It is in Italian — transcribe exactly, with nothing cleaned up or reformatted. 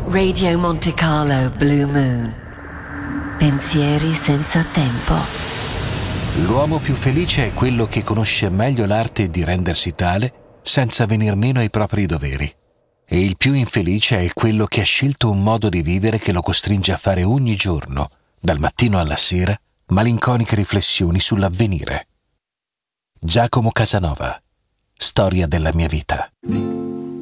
Radio Monte Carlo Blue Moon. Pensieri senza tempo. L'uomo più felice è quello che conosce meglio l'arte di rendersi tale senza venir meno ai propri doveri. E il più infelice è quello che ha scelto un modo di vivere che lo costringe a fare ogni giorno, dal mattino alla sera, malinconiche riflessioni sull'avvenire. Giacomo Casanova. Storia della mia vita.